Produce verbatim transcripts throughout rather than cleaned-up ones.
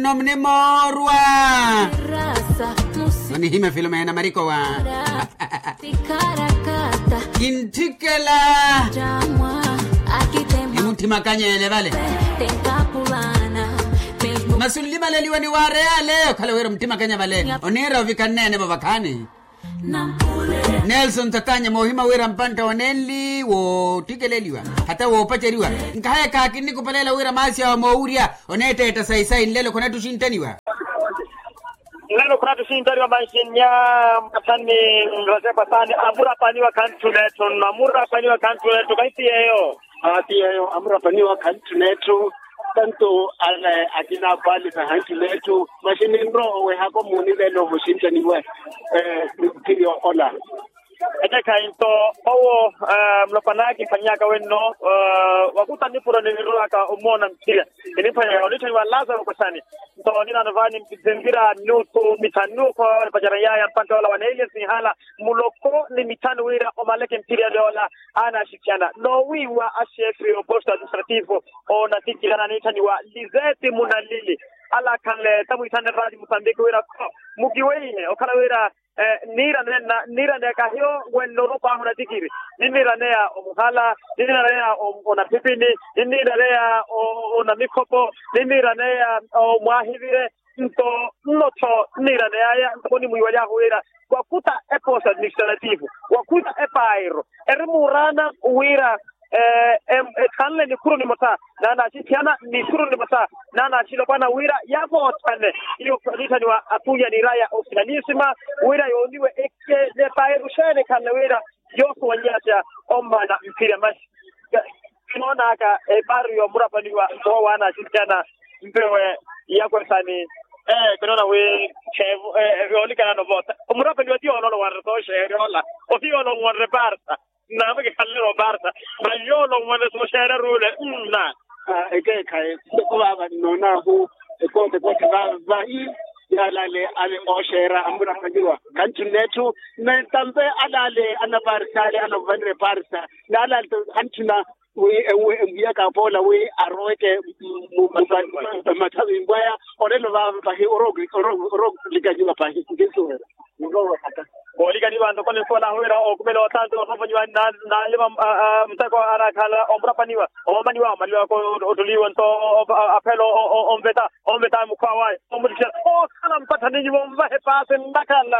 nomne morwa Oni hime filomena mariko wa Kintikela Imuti makanyele vale Masuli maleli wani wareale Kala wera mtima kanya vale Onera uvikanene babakani Nelson Tatanya mohima wera mpanta waneli wo tikeleliwa hata wo pacheriwa nkaya kakini kupalela wera masya wa mouria onete eta saisai lelo kuna tushintaniwa lelo kuna tushintaniwa maishinya mkatani razepa sani amura paniwa kantunetu amura paniwa kantunetu kaiti yeyo ati yeyo amura paniwa kantunetu tanto ala akina pali sa hantunetu mashini nro we hako muni lelo hushintaniwa eh kiyo ola Edeka into owo mlopanaki fanyaka wenno wakuta nipuro ni ruaka umona mpira inipa onito ni walaza wakosani to nina navani mpizengira nusu mitanuko pajara yaya mpaka wala wanele sihala muloko ni mitanu wira omaleke mpira dola ana shikiana no wiwa ashefri oposto administrativo ona tikilana nita ni wa Lizeti Munalili ala kanle tamu itane radi Mozambique wira mukiweine okala wira Eh, nira nena nira ne kahio wendo ropa hona tikiri nira ne ya omuhala nira ne ya ona pipini nira ne ya ona mikopo nira ne ya mwahivire nto noto nira ne ya ntoni muiwaja huira wakuta epos administrativo wakuta epairo erimurana uira eh em kanle ni kuru ni mata nana chikiana ni kuru ni mata nana chilo bana wira yapo tane iyo nita ni wa atuya ni raya ofinalisima wira yondiwe eke de pairu shene kanle wira yofu wanyata omba na mpira mashi kinaona aka e barrio murapaniwa ndo wana chikiana mpewe yako sani eh kinaona we chevu eh yoli kana no vota murapaniwa tio no warto sherola o tio no warreparta na mke kallero barta ma yo lo wala so shara rule na e ke kai ko baba nona hu e ko te ko ta va i ya lale ale o shara ambura kanjwa kantunetu na tambe alale anabarsale anavandre parsa na alale antuna we we mbiya ka pola we aroke matabi mbaya olelo va va hi orogi orogi ligajiwa pa hi kinso ngo hata Oliga ni bando kole sola huira o kumelo tanto ofanywa na na lima mtako ara kala ombra paniwa o maniwa maliwa ko otuliwa to apelo ombeta ombeta mukwawa omulisha o kala mpata ni bomba he pasen nakala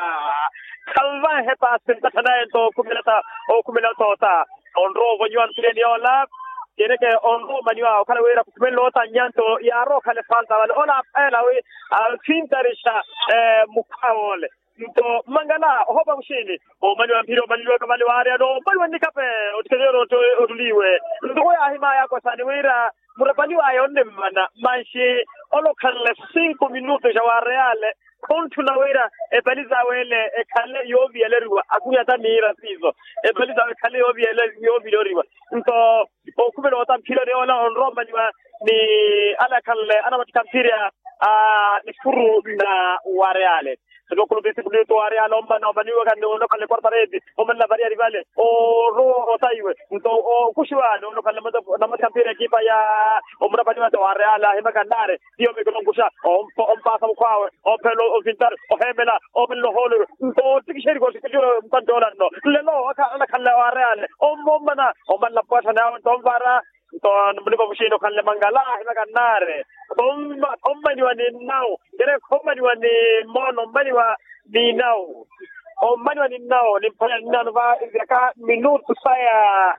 kalva he pasen tatana to kumelata o kumelo ta onro vonywa mpireni ola tiene que onro maniwa kala huira kumelo ta nyanto yaro kale falta wala ona ela we al fintarisha mukawole to mangala hoba mshini o mani wa mpiro mani wa kamali wa area do mani wa nikape otikero to oduliwe ndo ya himaya kwa sani wira murapani wa yonde mana manshi olo kale cinco minutos ya wa reale kontu na wira e baliza wele e kale yobi eleriwa akuya ta mira pizo e baliza we kale yobi ele yobi loriwa ndo o kubelo wata mpiro de ona on romba ni wa ni ala kale ana matikapira a ni furu na wa reale do ko be tibule to ari alomba na bani wa kan no kale corporate o man la varia rivale o ro o taiwe to o kushwa no kale na matampira kipa ya o mura bani wa to ari ala hema kanare dio me ko ngusha o o pasa mkwawe o pelo o fintar o hemela o bello holo to tikisheri ko tikiro mpandola no lelo aka ala kale ari ala o momana o man la pasa na to vara to mlipo mshino kale mangala hema kanare Omba omba ni wani nao kile omba ni wani mono omba ni wa ni nao omba ni wani nao ni pale nano va zaka minutu saya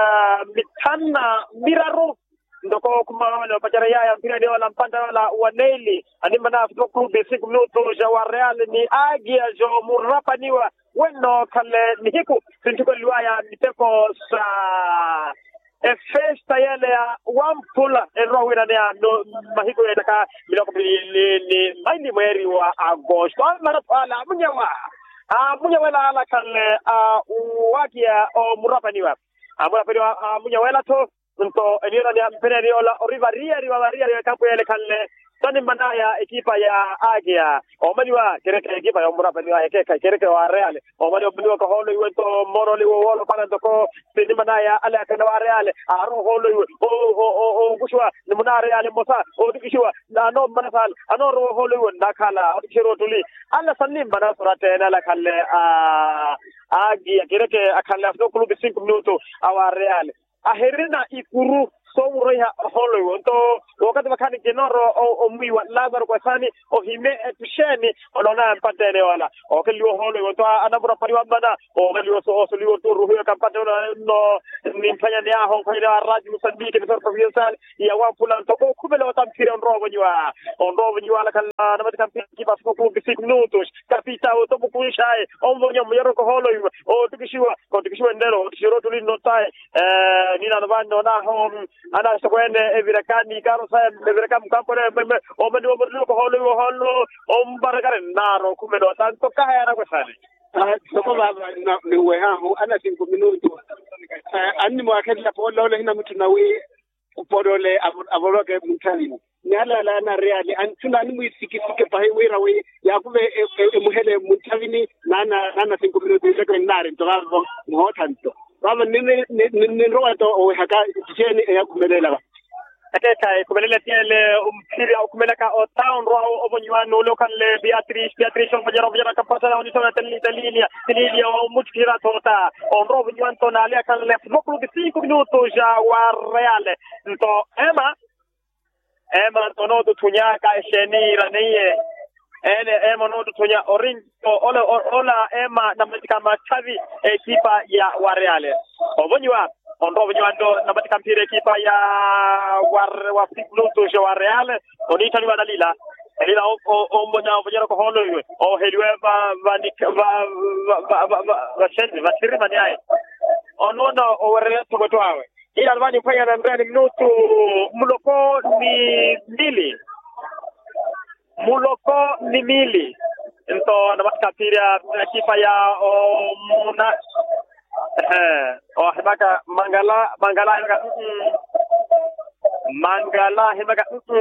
mitana miraro ndoko kuma wale pajara yaya mpira ndio la mpanda wala waneli animana fuku basic minutu ja Real ni agia jo murapa niwa weno kale nihiku sintuko liwaya miteko sa e festa yale ya wampula e rohira ne no mahiko yataka miloko ni ni maini mweri wa agosto mara pala munyawa a munyawela ala kale a wakia o murapaniwa a murapaniwa munyawela to nto enira ne peneri ola rivaria rivaria kampo yale kale tani manaya ekipa ya Agia omaliwa kereke ekipa ya Omura Paniwa ekeka kereke wa Real omali omaliwa ko holo iwento moroli wo wolo panando ko tani manaya ala kana wa Real aro holo o o o kushwa ni muna Real mosa o dikishwa na no manasal ano ro holo ndakala o dikiro tuli alla sannim bana surate na la kalle a Agia kereke akalla fdo club cinco minutos awa Real aherina ikuru so ya holo wonto wakati wakani genoro o mwiwa lazaro kwa sani o hime etusheni onona mpatene wala o kelio holo wonto anabura pariwa bana o kelio so so liwo to ruhu kampate no ni mfanya ni aho kwa ile radio musandike ni provincial ya wapula to ko kubele watampira ndrobo nywa ndrobo nywa la kala na matika kipa ko club six minutos kapita o to bukunshae o mbonyo myero ko holo o tukishiwa ko tukishiwa ndero tishiro tulino tai eh nina nabando na home ana sokwende evirakani karo sa evirakam kampore o medi o medi ko holo holo o mbarakare naro kumelo tanto kaya na kwasani soko baba na ni wehamu ana cinco minutos anni mo akela polo le hina mtu nawe upodole aboloke mutali nyala la na Real antuna ni muisikisike pahe wera we yakube emuhele mutavini nana nana cinco minutos le nare to baba mo tanto baba nini nini roto o haka jeni yakumelela ba akeka kumelela tiele umpiri au kumeleka o town ro o bonyano local le Beatrice Beatrice on fajara fajara kapata na unitona tali talilia talilia o mutkira tota on ro bonyanto na ale kan le foklu de cinco minutos ja wa Real to ema ema tono do tunyaka sheni raniye ene ema no do tunya orin ola ola ema na matika machavi ekipa ya wa Real o bonywa on ro bonyando na matika mpire ekipa ya war wa Fluto jo wa Real onita ni wadalila elila o o mbona bonyara ko holo yo o heliwe ba ba ba ba ba shendi ba tirima ni ai onono o were to botwawe ila albani fanya na ndani minuto muloko ni mbili muloko ni mili ento na matika mpire ekipa ya o muna eh oh himaka mangala mangala himaka mangala himaka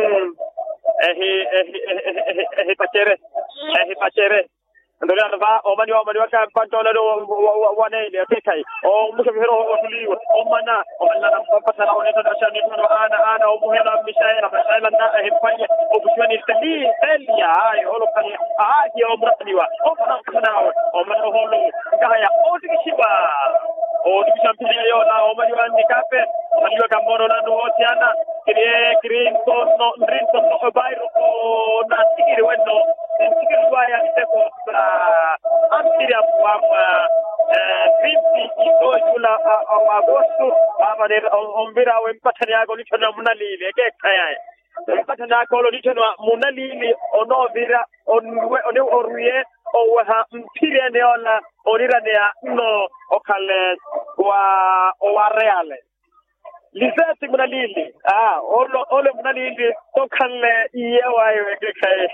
eh eh eh pachere eh pachere ndole arva o mani o mani waka pantola do wane ile tekai o musafiro o tuliwa o mana o mana mpata na oneta dashani tano ana ana o muhela mishaira mishaira na hifanya o bushwani tali elia ayo holo kan aje o mraniwa o mana kana o mana holo kaya o tikishiba o tikishampilia yo na o mani wani kape mani waka moro na no tiana kire kire to no ndrinto no bairo o na tikiri weno tikiri waya teko amtiria kwa vinte e dois de agosto abane ombira wempatani yako nicho na munalile ke kaya empatani yako lo nicho na munalile ono vira onwe one oruye owa mpiria ne ona orira ne no okale wa wa Real lisati munalili ah olo ole munalili tokanle iyewa yeke kai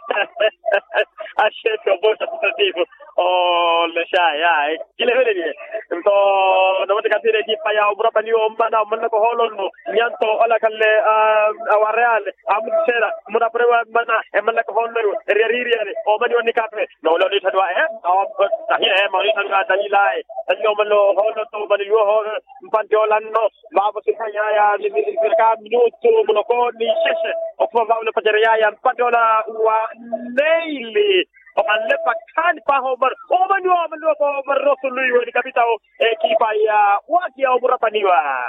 asheto bota tativo o le shaya ile vile ni to no mate katire ekipa ya Omura Paniwa mbana mna ko holo nyanto ala kalle awa Real amsera muna prewa mbana emna ko holo reriri o mani woni kape no lo ni tadwa eh o tahia eh mani tadwa dalila eh tadwa mlo holo to bani yo ho mpantiolanno babo sikanya ya mirka minuto mnoko ni sheshe okwa ule pajeria ya mpantiola wa neili o malepa kan pa homer o manu manu ko marosulu ni kapitao ekipa ya waki ya Omura Paniwa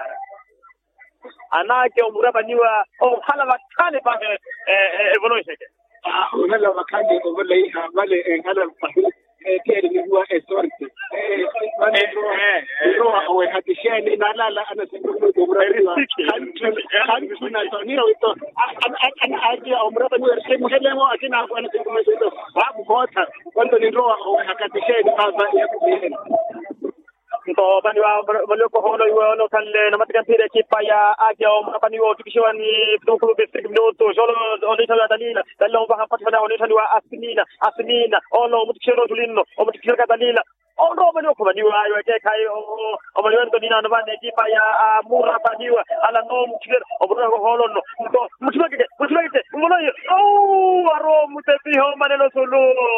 anake Omura Paniwa o hala kan pa eh evolution ah hala wakati overlay vale hala kedi ni huwa esorti eh ro awe hatisheni na lala ana sikumu Omura Paniwa kan tuna toniro ito an aje Omura Paniwa sema helemo akina kwa ana sikumu ito babu kota kwando ni ro awe hatisheni baba ya kubeni to Paniwa maloko holo yo no kalle na matika mpire ekipa ya Agia Omura Paniwa tukishiwa ni club district minuto jolo onita la dalila dalila mbaha patana onita ni wa asmina asmina ono mutikiro tulino o mutikiro dalila on ro mani ko mani wa ke kai o o mani wan to dina na ban ekipa ya mura paniwa ala no mukir o bro ko holon no to mutmagite mutmagite ngono oh aro mutebi ho manelo sulu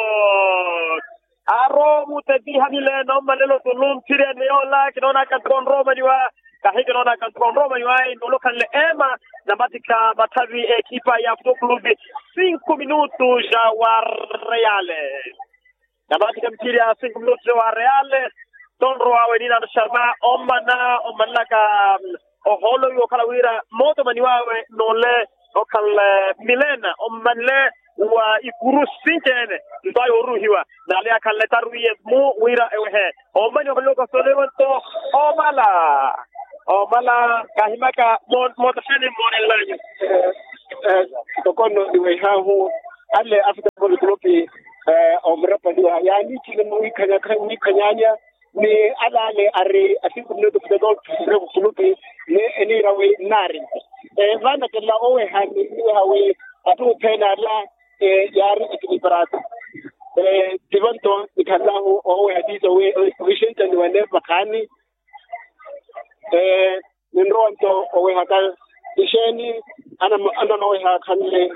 aro mutebi hamile no manelo sulu tire ne ola kinona kan ro mani wa kahike nona kan ro mani wa ndo kan le ema na batika batavi ekipa ya Football Club cinco minutos já wa Real na batika mpira ya cinco minutos wa Real tonro awe nina sharma omana omanaka o holo yo kala wira moto mani wawe nole o kala milena omanle wa ikuru sinkene ndayo ruhiwa na le akalla tarwiye mu wira ewe o mani o loko solewan to o mala o mala kahimaka mon motashani mon lanyu eh to kono diwe ha hu alle Africa Football Club eh o mrapa diwa yani chile mu kanya kanya kanyanya ni alale are asiku ndo kudol Football Club ni eni rawe nari eh vanda kala owe hani ni hawe atu pena la eh yari equilibrado eh divanto ikalahu owe hadizo we wishinta ni wane bakani eh nindronto owe hakal isheni ana ana no ha kanle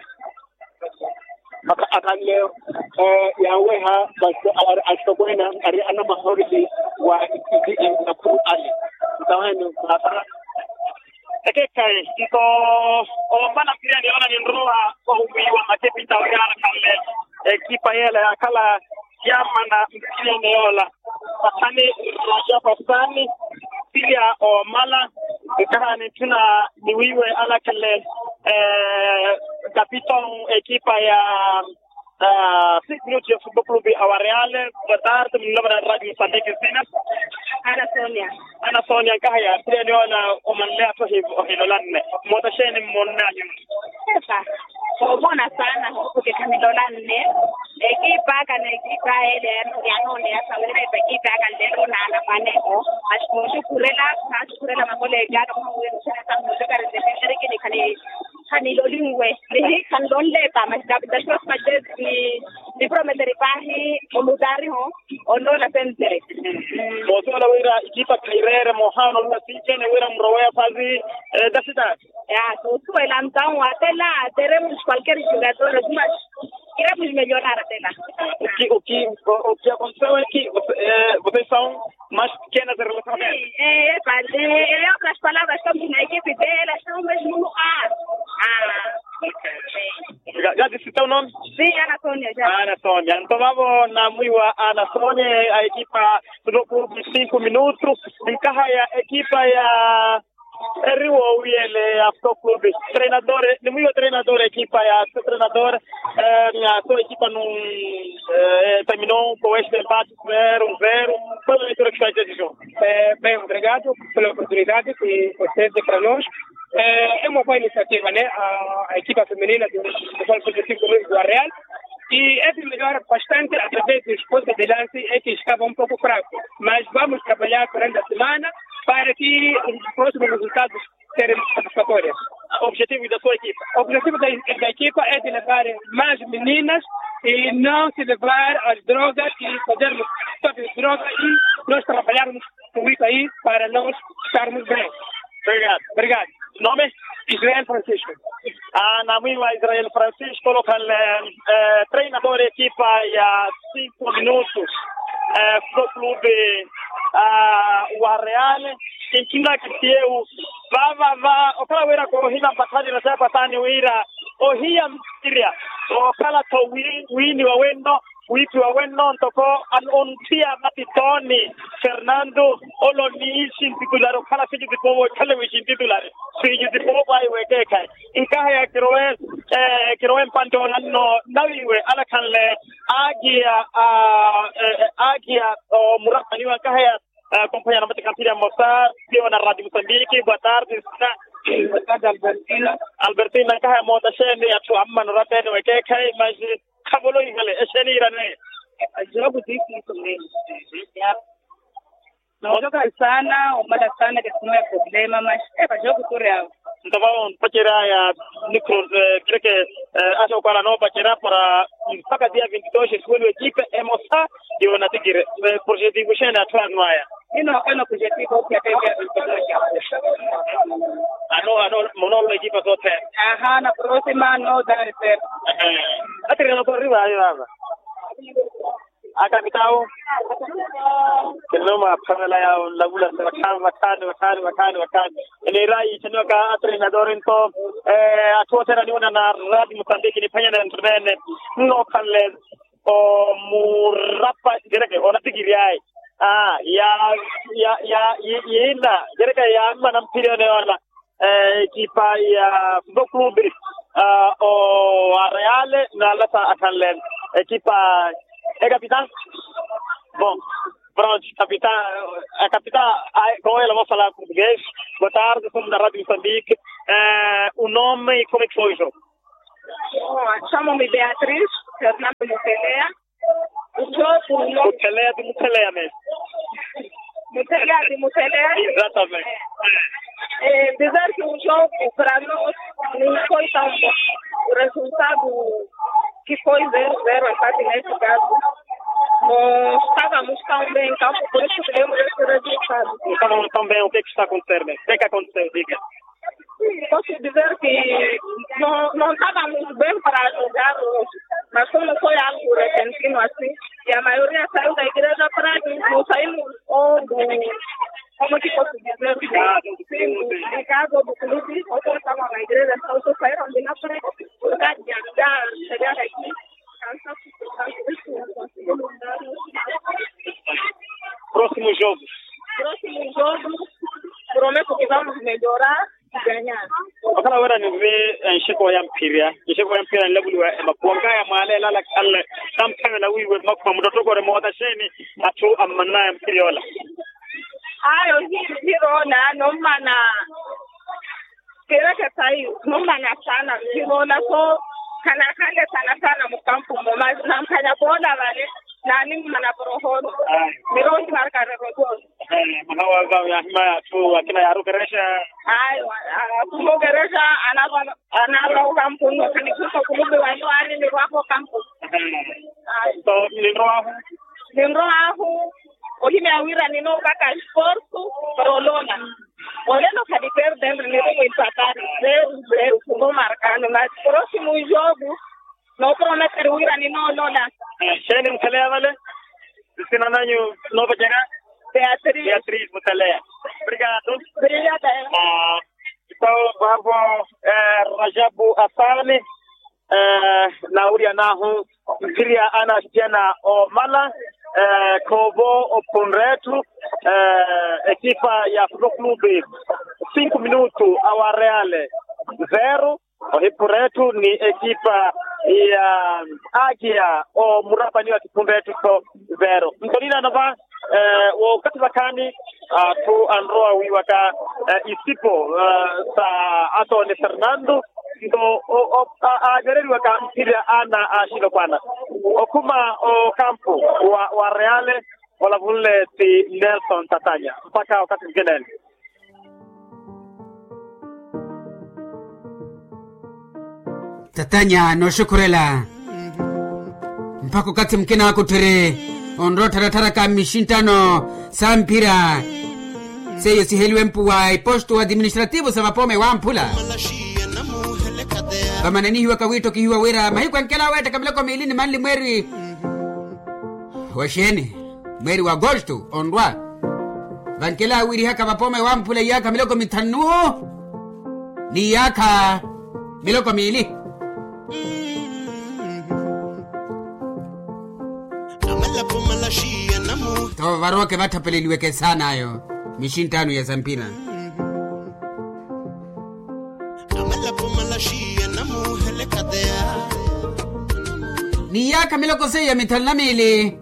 maka akanle eh yawe ha bas astokwena ari ana mahorisi wa ikiki na ku ali tawani mafara eke kai tito o mana pia ni ona nindroa ko umiwa makepita wana kanle ekipa yele akala yamana mpile neola pasani raja pasani pia o mala ikahani tuna niwiwe ala kale eh capitão equipa ya ah six minutos de Football Club ao Real boa tarde me lembra da rádio Santa Cristina Ana Sonia Ana Sonia kahaya trioniona o manlea to hivo hilolanne motasheni monnani sasa o bona sana porque kamilolanne ekipa kana ekipa ele ya none ya sawele ekipa kana na na maneho ashkurela ashkurela makolega kama wewe sana mmoja representative kile kani kani lolingwe ni kan donle pa mas capital sos majes ni ni promettere pahi o mudari ho o no la sentere moto la wira ekipa kairere mohano na sikene wira mroya fazi dasita ya tu tu el amtan watela tenemos cualquier jugador más queremos melhorar tela o que o que o que aconteceu é que vocês são mais pequenas em relação a eles. É, é, em outras palavras, estamos na equipe dela, estamos mesmo no ar. Ah, já, já disse teu nome? Sim, Ana Sônia, já. Ana Sônia. Então vamos na muiwa Ana Sônia, a equipa do clube cinco minutos, encarra a equipa ya Rio Wiele a Football Club, treinador, de muito treinador equipa ya, seu treinador, a sua equipa não terminou com este empate zero a zero. Qual é a leitura que faz desse jogo? Bem, obrigado pela oportunidade que vocês têm para nós. É uma boa iniciativa, né? A, a equipa feminina do Futebol cinco minutos do Real. E é de melhor bastante através dos pontos de lance é que estava um pouco fraco. Mas vamos trabalhar durante a semana para que os próximos resultados sejam satisfatórios. O objetivo da sua equipa? O objetivo da, da equipa é de levar mais meninas e não se levar às drogas e fazermos todas as drogas e nós trabalharmos com isso aí para nós estarmos bem. Obrigado. Obrigado. Nome? Israel Francisco. Ah, na minha Israel Francisco, local eh, treinador equipa ya cinco minutos eh, Football Club ah, o Real quem tinha que ter o va va va o kala wira ko hina patani na patani wira o hiya mtiria o kala to wi wini wa wendo witu wa wendo ntoko an on tia matitoni Fernando oloni shin titular kala fiji dipo kala wi shin titular fiji dipo bai we ke kai ika ya kiroen eh kiroen pantona no nawiwe ala kanle agia agia o murapani wa kahaya acompanhando a Campina Moçar, na Rádio Moçambique, boa tarde, boa tarde Albertina, Albertina, que é moda cheia, a tua mãe não rapé, não é que é, mas acabou em ele, é cheia ira né? Jogo difícil mesmo. Não joga sana, ou manda sana que não é problema, mas é para jogo surreal. ntavao pachera ya nikro kreke aso kwa no pachera para mpaka dia vingt-deux shughuli equipe emosa dio na tigire projet kushana twanwaya ino kana projet ko kwa tenge ano ano mono equipe zote aha na próxima no dare ser atire no corriva aí baba aka mitao keloma pamela ya labula watano watano watano watano watano ni rai chanoka atrenador into eh atotera ni una na radi Mozambique ni panya na internet no kale o murapa gereke ona tigiriai ah ya ya ya yina gereke ya mana mpira ne wala eh equipa ya football club ah o Real na lata akanlen equipa é capitão? Bom, pronto, capitão, a capitã, com ela vou falar português. Boa tarde, somos da Rádio Moçambique. É, o nome e como é que foi o jogo? Chamo-me Beatriz, Fernando Mutelea. O jogo... Mutelea de Mutelea mesmo. Mutelea de Mutelea? Exatamente. É, é, dizer que o jogo, para nós, não foi tão bom. O resultado... que foi zero zero empate nesse caso. Nós estávamos tão bem em campo, por isso que demos esse resultado. Estávamos tão bem, o que, é que está acontecendo? O que é que aconteceu? Diga. Posso dizer que não, não estávamos bem para jogar hoje, mas como foi algo repentino assim, e a maioria saiu da igreja para não saímos ou do... Como que posso dizer? Em casa do clube, outros estavam na igreja, outros saíram de lá para jogar de andar, chegar aqui. Próximo jogo. Próximo jogo, prometo que vamos melhorar e ganhar. Wakala wera ni ve nshiko ya mpira, nshiko ya mpira level wa makuanga ya male la la kale, kampe na wiwe makwa mdoto gore moda sheni atu amana ya mpira wala. Ayo hiro na noma na kera ka sai noma na sana hiro na so kana kale sana sana mkampu moma na mkanya bona wale na ni mana prohono miro marka rerodo eh manawa ga ya hima tu akina ya rukeresha ayo kumo geresha anaba anaba kampu no kani kuko kulube wano ani ni wako kampu so ni roho ni roho Ohime awira nino kaka esforço prolonga. Olhando para de perder nele com empatar zero zero como marcando, mas próximo jogo não promete awira nino nona. Sheni Mutelea vale? Sina nanyu nova chegar? Beatriz. Beatriz Mutelea. Obrigado. Obrigada. Ah, então vamos eh Rajabu Afane eh Nauria Nahu Kiria ana jana o mala Uh, Kobo Oponretu uh, equipa ya Football Club cinco minutos ao Real zero. O Hipuretu ni equipa ya Agia o Murapani wa Kipunretu so zero. Mtonina nova uh, wakati wakani uh, tu anroa wiwaka uh, isipo uh, sa Anthony Fernando ndo o agereri waka mpira ana ashilo kwana okuma o kampo wa, wa Reale wala vule ti Nelson Tatanya mpaka wakati mgeneni Tatanya no shukurela mpaka wakati mkena wako tere onro taratara ka mishintano sampira seyo siheliwe mpu wa posto administrativo sa mapome wa mpula kama nani hiwa kawito kihiwa wera mahikwa nkela weta kamila kwa milini manli mweri washeni mweri wa agosto ondwa vankela wiri haka mapome wa mpula yaka miloko mitanuo ni yaka miloko mili to varoke vatapeleliweke sana ayo mishintano ya zampina ni yaka miloko seya mitalnamili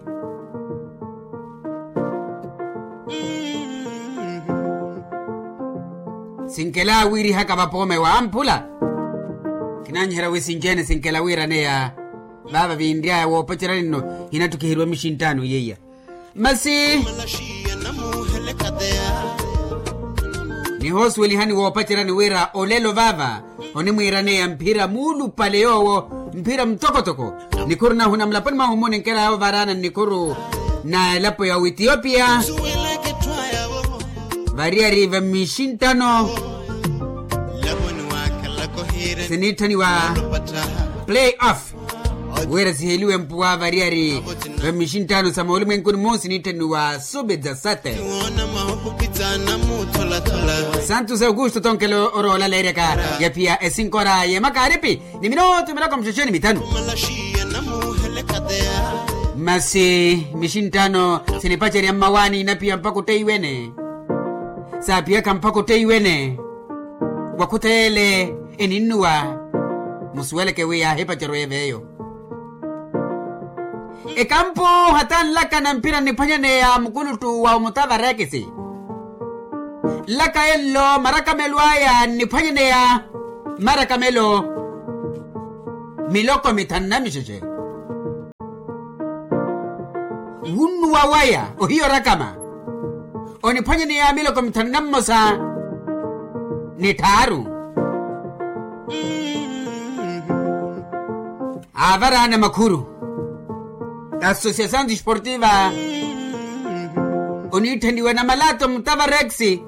sinkela wiri haka vapome wa ampula kinanyera wisinjene sinkela wira neya baba vindia wo pachirano inatukihirwa mishintano yeya masi ni hosu welihani wopachirani wira olelo vava oni mwirane ya mpira mulu pale yowo mpira mtokotoko nikuru na huna mlapani mahumone nkela hao varana nikuru na lapo ya Ethiopia varia riva mishintano sinitani wa play off wera siheliwe mpuwa variari va mishintano sama ulimu nkuni mosi nitani wa subedza sate Santos Augusto tonkelo orola lereka ya pia esinkora ya makaripi ni minuto milako mchocheni mitano masi mishintano sinipachari ya mawani na pia mpako teiwene saa pia kampako teiwene wakutele eninua musuele kewe ya hepa charo yeveyo e kampo hatan laka na mpira nipanyane ya mkulutu wa umutava rekisi laka ello marakamelo aya nipanyane ya marakamelo miloko mitanamisheche Wunu wawaya ohiyo rakama onipanyane ya miloko mitanamosa ni taru avarana makuru Associação Desportiva onitendiwa na malato mtavarexi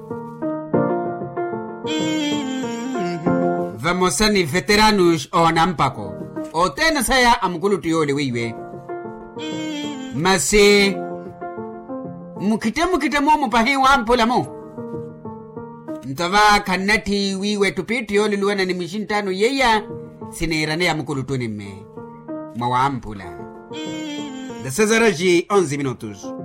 vamosani veteranos onampako otena saya amkulu tuyole wiwe masi mukite mukite mo mupahi wampula mo ntava kanati wiwe tupiti yole luwana ni mishintano yeya sineirane ya mkulu tunime mwawampula The Cesaraji onze minutos.